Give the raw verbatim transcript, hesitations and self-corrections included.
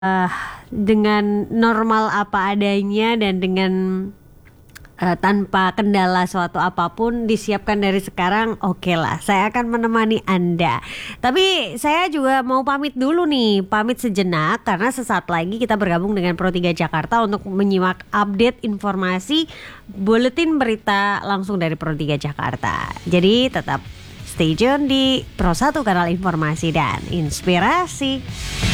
Eh, dengan normal apa adanya dan dengan eh, tanpa kendala suatu apapun disiapkan dari sekarang, oke lah, saya akan menemani Anda. Tapi saya juga mau pamit dulu nih, pamit sejenak karena sesaat lagi kita bergabung dengan Pro tiga Jakarta untuk menyimak update informasi buletin berita langsung dari Pro tiga Jakarta. Jadi tetap stay tune di Pro satu, kanal informasi dan inspirasi.